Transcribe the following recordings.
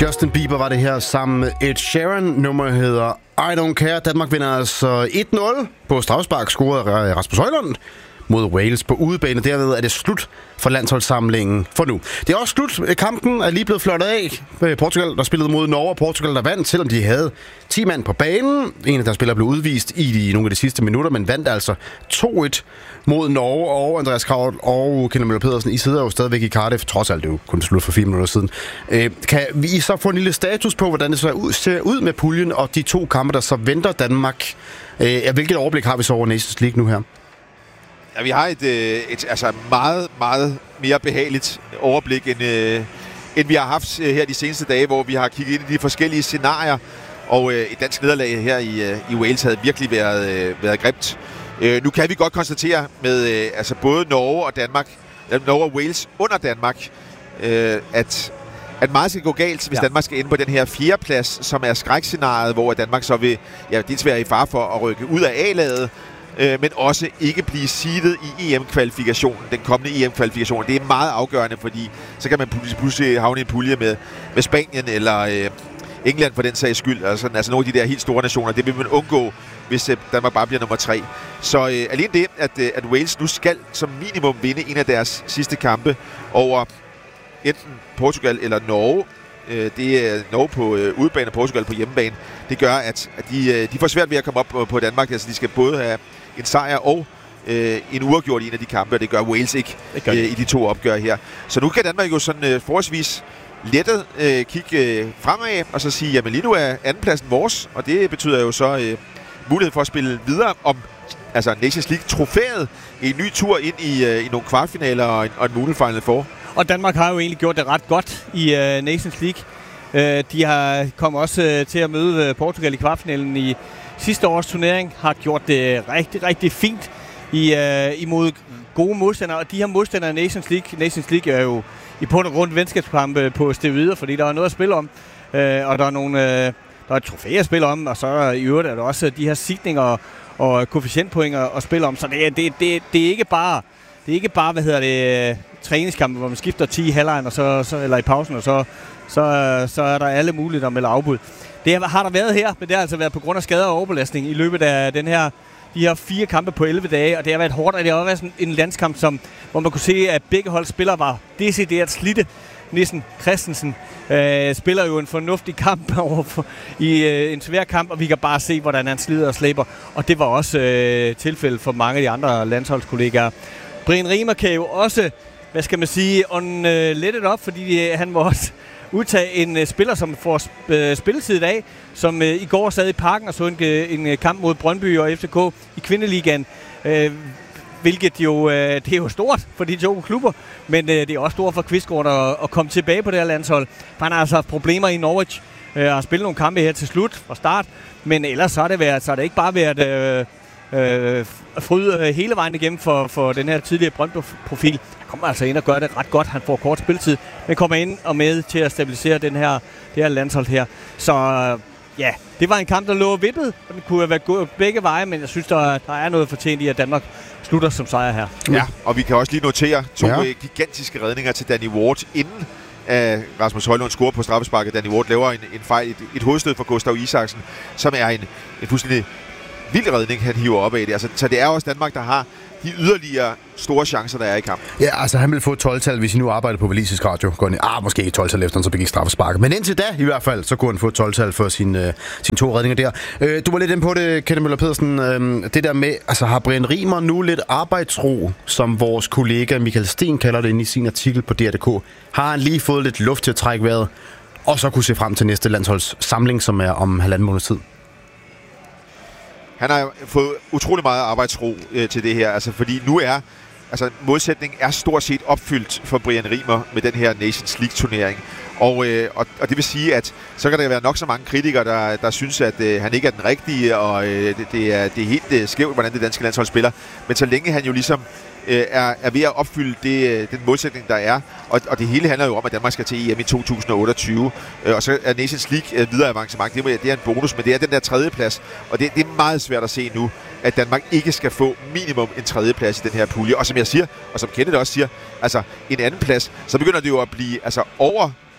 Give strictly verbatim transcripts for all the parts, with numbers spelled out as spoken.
Justin Bieber var det her sammen med Ed Sheeran. Nummeret hedder I Don't Care. Danmark vinder altså et nul på straffespark, scorede Rasmus Højlund mod Wales på udebane. Derved er det slut for landsholdssamlingen for nu. Det er også slut. Kampen er lige blevet flottet af. Portugal, der spillede mod Norge, og Portugal, der vandt, selvom de havde ti mand på banen. En af deres spillere blev udvist i de, nogle af de sidste minutter, men vandt altså to et mod Norge. Og Andreas Kraut og Kenneth Møller Pedersen, I sidder jo stadigvæk i Cardiff, trods alt det jo kun slut for fire minutter siden. Øh, kan vi så få en lille status på, hvordan det så ud, ser ud med puljen og de to kampe, der så venter Danmark? Øh, hvilket overblik har vi så over Nations League nu her? Ja, vi har et, et altså meget, meget mere behageligt overblik, end, øh, end vi har haft her de seneste dage, hvor vi har kigget ind i de forskellige scenarier. Og øh, et dansk nederlag her i, øh, i Wales havde virkelig været, øh, været grimt. Øh, nu kan vi godt konstatere med øh, altså både Norge og Danmark, øh, Norge og Wales under Danmark, øh, at, at meget skal gå galt, hvis ja. Danmark skal ende på den her fjerdeplads, som er skrækscenariet, hvor Danmark så vil ja, dels være i fare for at rykke ud af A-laget, men også ikke blive seedet i E M-kvalifikationen, den kommende E M-kvalifikation. Det er meget afgørende, fordi så kan man pludselig havne i en pulje med, med Spanien eller øh, England for den sags skyld. Altså, altså nogle af de der helt store nationer. Det vil man undgå, hvis øh, Danmark bare bliver nummer tre. Så øh, alene det, at, øh, at Wales nu skal som minimum vinde en af deres sidste kampe over enten Portugal eller Norge. Øh, det er Norge på øh, udebane og Portugal på hjemmebane. Det gør, at, at de, øh, de får svært ved at komme op på, på Danmark. Altså, de skal både have en sejr og øh, en uafgjort i en af de kampe, og det gør Wales ikke øh, i de to opgør her. Så nu kan Danmark jo sådan øh, forholdsvis lettet øh, kigge øh, fremad, og så sige, jamen lige nu er andenpladsen vores, og det betyder jo så øh, mulighed for at spille videre om altså Nations League-trofæet i en ny tur ind i, øh, i nogle kvartfinaler og en, og en mulig Final Four. Og Danmark har jo egentlig gjort det ret godt i øh, Nations League. Øh, de har kommet også øh, til at møde øh, Portugal i kvartfinalen i sidste års turnering, har gjort det rigtig, rigtig fint i, øh, imod gode modstandere. Og de her modstandere i Nations League, Nations League er jo i bund og grund venskabskampe på steroider, fordi der er noget at spille om. Øh, og der er, nogle, øh, der er et trofæ at spille om, og så i øvrigt er der også de her seedninger og, og koefficientpoint at spille om. Så det er, det, det, det er ikke bare, det er ikke bare hvad hedder det, træningskampe, hvor man skifter ti i halvlejen, og så, så, eller i pausen, og så, så, så er der alle muligheder med afbud. Det har der været her, men det har altså været på grund af skader og overbelastning i løbet af den her, de her fire kampe på elleve dage, og det har været hårdt, og det har også været sådan en landskamp, som, hvor man kunne se, at begge holdspillere var decideret slidte. Nissen Christensen øh, spiller jo en fornuftig kamp over for, i øh, en svær kamp, og vi kan bare se, hvordan han slider og slæber, og det var også øh, tilfældet for mange af de andre landsholdskollegaer. Brian Riemer kan jo også, hvad skal man sige, on, uh, let it up, fordi uh, han må også udtage en uh, spiller, som får sp- uh, spilletid i dag, som uh, i går sad i parken og så en, en uh, kamp mod Brøndby og F C K i kvindeligaen. Uh, hvilket jo, uh, det er jo stort for de to klubber, men uh, det er også stort for Kvistgaard at, at komme tilbage på det her landshold. For han har altså haft problemer i Norwich, uh, har spillet nogle kampe her til slut fra start, men ellers så har det, været, så har det ikke bare været Uh, Øh, fryd øh, hele vejen igennem for, for den her tidligere Brøndby-profil. Han kommer altså ind og gør det ret godt. Han får kort spilletid, men kommer ind og med til at stabilisere den her, det her landshold her. Så øh, ja, det var en kamp, der lå vippet, og den kunne have været gået begge veje, men jeg synes, der, der er noget fortjent i, at Danmark slutter som sejr her. Ja, og vi kan også lige notere to ja. gigantiske redninger til Danny Ward, inden at Rasmus Højlund scorer på straffesparket. Danny Ward laver en, en fejl, et, et hovedstød fra Gustav Isaksen, som er en, en fuldstændig vild redning, han hiver op af det. Altså, så det er også Danmark, der har de yderligere store chancer, der er i kampen. Ja, altså han vil få et tolv-tal, hvis I nu arbejder på Walisisk Radio. Går han, ah, måske et tolv-tal efter, han så begik straffesparket. Men indtil da, i hvert fald, så kunne han få et tolv-tal for sine uh, sin to redninger der. Uh, du var lidt inde på det, Kenneth Møller Pedersen. Uh, det der med, altså har Brian Riemer nu lidt arbejdsro, som vores kollega Michael Sten kalder det inde i sin artikel på D R punktum d k. Har han lige fået lidt luft til at trække vejret, og så kunne se frem til næste landsholdssamling, som er om halvanden måneds tid? Han har fået utrolig meget arbejdsro øh, til det her, altså fordi nu er, altså målsætningen er stort set opfyldt for Brian Riemer med den her Nations League-turnering. Og, øh, og, og det vil sige, at så kan der være nok så mange kritikere, der, der synes, at øh, han ikke er den rigtige, og øh, det, det, er, det er helt øh, skævt, hvordan det danske landshold spiller. Men så længe han jo ligesom øh, er, er ved at opfylde det, den målsætning, der er, og, og det hele handler jo om, at Danmark skal til E M i to tusind og otteogtyve, øh, og så er Nations League øh, videre avancement. Det, det er en bonus, men det er den der tredjeplads, og det, det er meget svært at se nu, at Danmark ikke skal få minimum en tredjeplads i den her pulje. Og som jeg siger, og som Kenneth også siger, altså en anden plads, så begynder det jo at blive altså over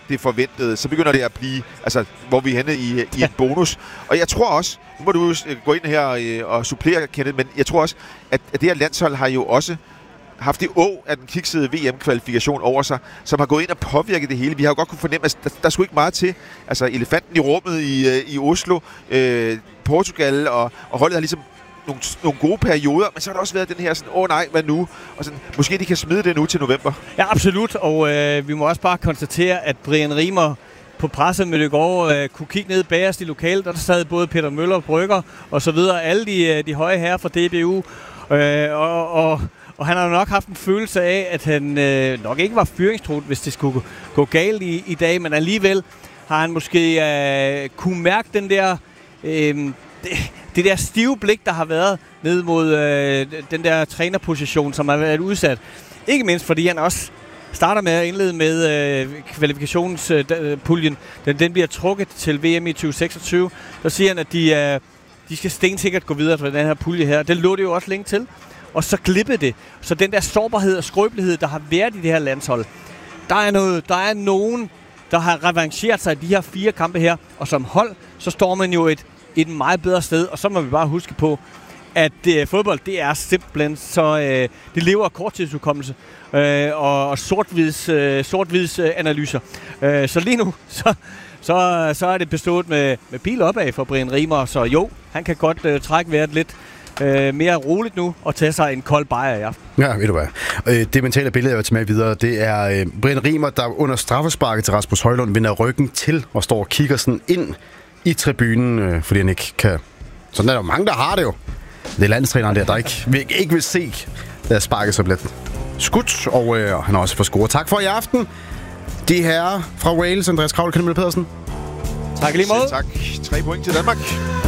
det forventede, så begynder det at blive, altså, hvor vi er henne i, i en bonus. Og jeg tror også, nu må du gå ind her og, og supplere, Kenneth, men jeg tror også, at, at det her landshold har jo også haft det å af den kiksede V M-kvalifikation over sig, som har gået ind og påvirket det hele. Vi har jo godt kunne fornemme, at der, der skulle ikke meget til. Altså elefanten i rummet i, i Oslo, øh, Portugal, og, og holdet har ligesom nogle, nogle gode perioder, men så har der også været den her sådan, åh nej, hvad nu? Og sådan, måske de kan smide det nu til november. Ja, absolut, og øh, vi må også bare konstatere, at Brian Riemer på pressemødet i går øh, kunne kigge ned bagerst i lokalet, og der sad både Peter Møller, Brygger og så videre, alle de, de høje herrer fra D B U, øh, og, og Og han har nok haft en følelse af, at han øh, nok ikke var fyringstruet, hvis det skulle gå galt i, i dag. Men alligevel har han måske øh, kunne mærke den der, øh, det, det der stive blik, der har været ned mod øh, den der trænerposition, som har været udsat. Ikke mindst fordi han også starter med at indlede med øh, kvalifikationspuljen. Den, den bliver trukket til V M i tyve seksogtyve. Der siger han, at de, øh, de skal stensikkert gå videre fra den her pulje her. Det lå det jo også længe til. Og så glippede det. Så den der sårbarhed og skrøbelighed, der har været i det her landshold, der er, noget, der er nogen, der har revancheret sig i de her fire kampe her. Og som hold, så står man jo et, et meget bedre sted. Og så må vi bare huske på, at øh, fodbold, det er simpelthen så... Øh, det lever af korttidsudkommelse øh, og, og sort-hvids, øh, sort-hvids øh, analyser. Øh, så lige nu, så, så, så er det bestået med, med pil opad for Brian Riemer. Så jo, han kan godt øh, trække vejret lidt Øh, mere roligt nu og tage sig en kold bajer i aften. Ja, ved du hvad. Øh, det mentale billede, jeg vil tage med videre, det er øh, Brian Riemer, der under straffesparket til Rasmus Højlund vender ryggen til og står og kigger sådan ind i tribunen, øh, fordi han ikke kan... Sådan er der jo mange, der har det jo. Det er landstræneren der, der ikke vil, ikke vil se, der sparket så lidt skudt, og øh, han har også fået score. Tak for i aften. De herrer fra Wales, Andreas Kravl, Kenneth Møller Pedersen. Tak lige måde. Tak. Tre point til Danmark.